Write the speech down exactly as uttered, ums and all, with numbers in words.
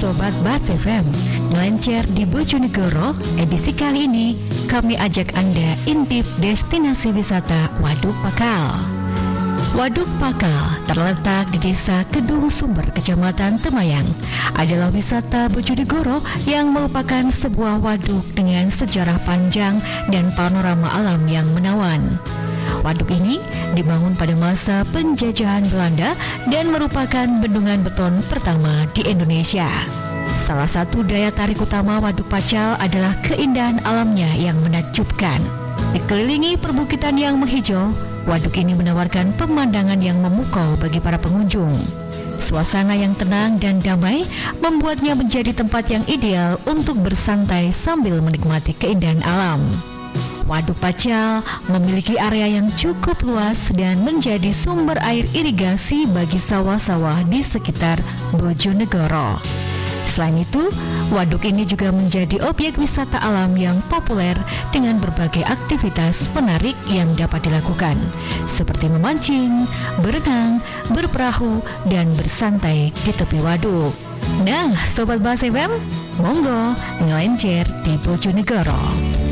Sobat Bas F M, Ngelencer di Bojonegoro. Edisi kali ini kami ajak Anda intip destinasi wisata Waduk Pakal. Waduk Pakal terletak di Desa Kedung Sumber, Kecamatan Temayang, adalah wisata Bojonegoro yang merupakan sebuah waduk dengan sejarah panjang dan panorama alam yang menawan. Waduk ini dibangun pada masa penjajahan Belanda dan merupakan bendungan beton pertama di Indonesia. Salah satu daya tarik utama Waduk Pakal adalah keindahan alamnya yang menakjubkan. Dikelilingi perbukitan yang menghijau, waduk ini menawarkan pemandangan yang memukau bagi para pengunjung. Suasana yang tenang dan damai membuatnya menjadi tempat yang ideal untuk bersantai sambil menikmati keindahan alam. Waduk Pakal memiliki area yang cukup luas dan menjadi sumber air irigasi bagi sawah-sawah di sekitar Bojonegoro. Selain itu, waduk ini juga menjadi objek wisata alam yang populer dengan berbagai aktivitas menarik yang dapat dilakukan, seperti memancing, berenang, berperahu, dan bersantai di tepi waduk. Nah, Sobat Bas F M, monggo ngelencer di Bojonegoro.